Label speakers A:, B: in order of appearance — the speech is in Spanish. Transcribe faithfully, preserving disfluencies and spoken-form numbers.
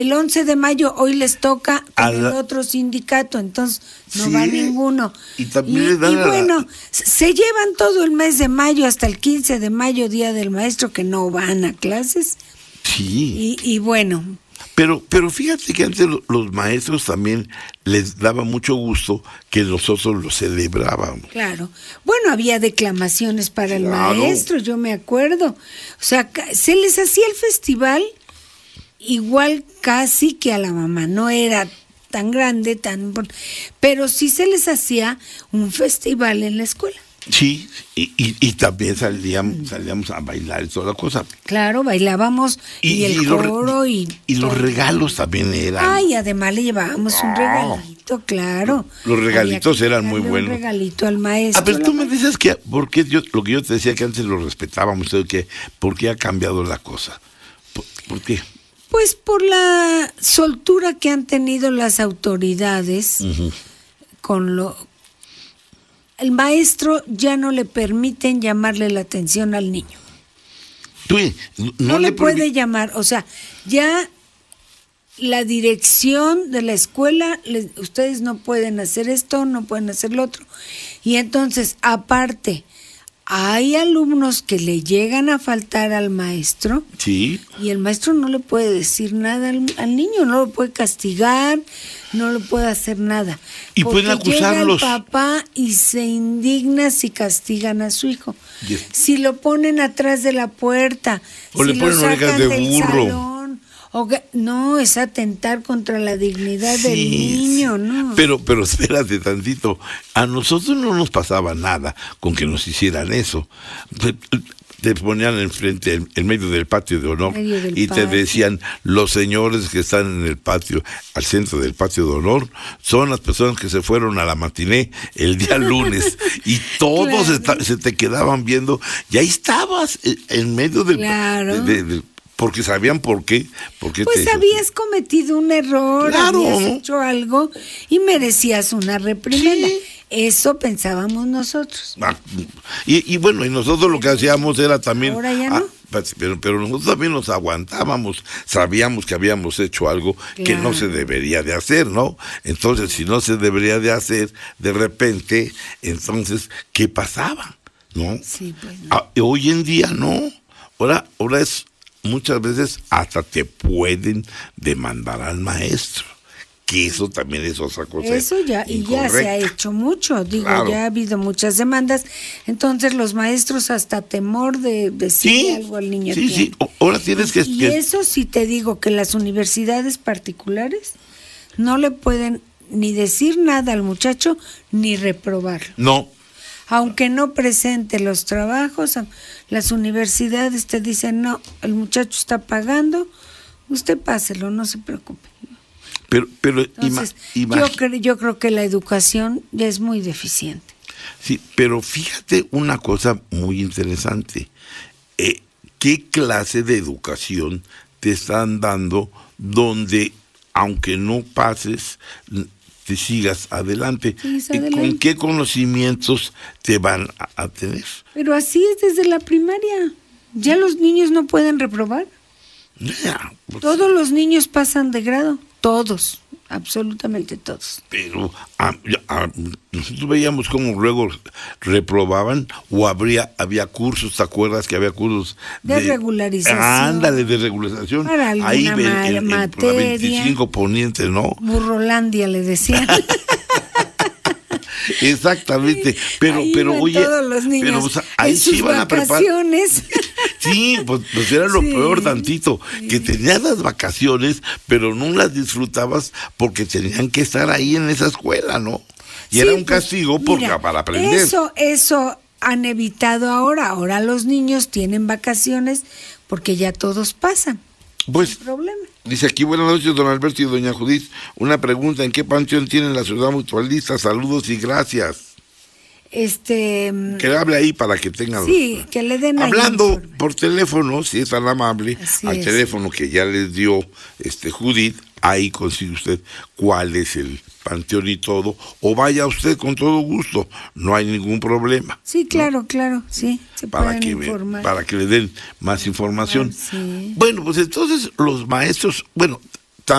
A: El once de mayo hoy les toca con
B: A la-
A: el otro sindicato, entonces no
B: Sí,
A: va ninguno.
B: y también
A: y,
B: le dan
A: y
B: a la-
A: bueno, se- se llevan todo el mes de mayo hasta el quince de mayo, Día del Maestro, que no van a clases.
B: Sí.
A: Y, y bueno,
B: Pero, pero fíjate que antes lo- los maestros también les daba mucho gusto que nosotros lo celebrábamos.
A: claro. Bueno, había declamaciones para el
B: Claro.
A: maestro, yo me acuerdo. O sea, ca- se les hacía el festival igual casi que a la mamá. No era tan grande, tan... import- pero sí se les hacía un festival en la escuela.
B: Sí, y, y, y también salíamos, salíamos a bailar y toda la cosa.
A: Claro, bailábamos y, el
B: los re-
A: coro y...
B: y los
A: todo.
B: regalos también eran.
A: Ay, además le llevábamos un
B: No.
A: regalito, claro.
B: Los regalitos
A: Había que
B: eran muy
A: darle
B: buenos.
A: Un regalito al maestro.
B: Ah, pero
A: la
B: tú me
A: ma-
B: dices que, porque yo, lo que yo te decía que antes lo respetábamos, que ¿por qué ha cambiado la cosa? ¿Por, por qué?
A: Pues por la soltura que han tenido las autoridades
B: Ujú.
A: con lo... El maestro ya no le permiten llamarle la atención al niño.
B: Tú, no,
A: No, le,
B: prohibí-
A: puede llamar, o sea, ya la dirección de la escuela, le- ustedes no pueden hacer esto, no pueden hacer lo otro. Y entonces, aparte, hay alumnos que le llegan a faltar al maestro
B: Sí,
A: y el maestro no le puede decir nada al, al niño, no lo puede castigar, no le puede hacer nada.
B: Y
A: Porque
B: pueden acusarlos.
A: llega el papá y se indigna si castigan a su hijo.
B: Y es-
A: Si lo ponen atrás de la puerta,
B: O
A: si
B: le
A: lo
B: ponen orejas
A: sacan
B: de
A: del
B: burro.
A: salón, o que- no, es atentar contra la dignidad del
B: sí,
A: niño,
B: sí.
A: ¿no?
B: Pero, pero espérate tantito. A nosotros no nos pasaba nada con que nos hicieran eso. Te, te ponían enfrente, en, en medio del patio de honor,
A: Medio del
B: y te
A: patio.
B: decían, los señores que están en el patio, al centro del patio de honor, son las personas que se fueron a la matiné el día lunes. Y todos
A: Claro.
B: esta- se te quedaban viendo, y ahí estabas, eh, en medio del...
A: Claro.
B: de- de- del- porque sabían por qué. Por qué
A: Pues
B: te-
A: habías cometido un error,
B: Claro.
A: habías hecho algo y merecías una reprimenda.
B: Sí.
A: Eso pensábamos nosotros.
B: Ah, Y, y bueno, y nosotros lo que hacíamos era también...
A: Ahora ya no.
B: ah, pues, pero, pero nosotros también nos aguantábamos, sabíamos que habíamos hecho algo que no
A: Claro.
B: se debería de hacer, ¿no? Entonces, si no se debería de hacer, de repente, entonces, ¿qué pasaba? ¿No?
A: Sí, pues no.
B: Ah, hoy en día no. Ahora, ahora es, muchas veces hasta te pueden demandar al maestro, que eso también es otra cosa.
A: Eso ya, y ya se ha
B: incorrecta.
A: hecho mucho, digo,
B: Claro.
A: ya ha habido muchas demandas, entonces los maestros hasta temor de decirle
B: Sí,
A: algo al niño
B: sí, sí.
A: tienen.
B: O- Ahora tienes que...
A: Y
B: que-
A: eso sí te digo que las universidades particulares no le pueden ni decir nada al muchacho ni reprobarlo.
B: No,
A: Aunque no presente los trabajos, a- las universidades te dicen, no, el muchacho está pagando, usted páselo, no se preocupe.
B: pero, pero ima-
A: Entonces,
B: ima-
A: yo, cre- yo creo que la educación ya es muy deficiente.
B: sí, pero fíjate una cosa muy interesante. Eh, ¿Qué clase de educación te están dando donde, aunque no pases, n- te sigas adelante?
A: Sigues
B: ¿Y
A: adelante.
B: con qué conocimientos te van a, a tener?
A: Pero así es desde la primaria. Ya los niños no pueden reprobar.
B: Ya, pues,
A: Todos los niños pasan de grado. Todos. Absolutamente todos.
B: pero ah, ya, ah, nosotros veíamos cómo luego reprobaban o habría, había cursos, ¿te acuerdas que había cursos
A: De regularización.
B: Ándale, de regularización.
A: Para alguna
B: Ahí ven,
A: ma-
B: en- en- por la
A: materia.
B: veinticinco ponientes, ¿no?
A: Burrolandia le decían.
B: Exactamente, pero
A: Ahí
B: pero
A: iban
B: oye,
A: todos los niños
B: pero o sea, ahí
A: en
B: sí
A: sus
B: iban a preparar.
A: vacaciones.
B: Sí, pues, pues era lo
A: Sí,
B: peor tantito, que tenías las vacaciones, pero no las disfrutabas porque tenían que estar ahí en esa escuela, ¿no? Y
A: Sí,
B: era un
A: pues,
B: castigo porque
A: mira,
B: para aprender.
A: Eso, eso han evitado ahora. Ahora los niños tienen vacaciones porque ya todos pasan.
B: Pues
A: Problema.
B: dice aquí, buenas noches, don Alberto y doña Judith. Una pregunta, ¿en qué panteón tiene la ciudad mutualista? Saludos y gracias.
A: Este,
B: Que hable ahí para que tengan...
A: sí, que le den ahí
B: Hablando
A: informe.
B: por teléfono, si es tan amable,
A: Así
B: al
A: es.
B: teléfono que ya les dio este Judith, ahí consigue usted cuál es el panteón y todo, o vaya usted con todo gusto, no hay ningún problema.
A: Sí, claro, claro, sí, se
B: Para
A: pueden
B: que, me-
A: informar.
B: para que le den más información.
A: Ah, sí.
B: Bueno, pues entonces los maestros, bueno,